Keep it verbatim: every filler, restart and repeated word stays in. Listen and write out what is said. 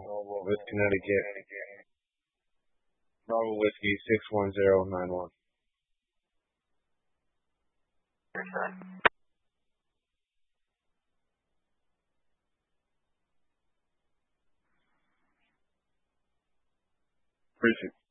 with Connecticut. Bravo Whiskey six one zero nine one. Appreciate it.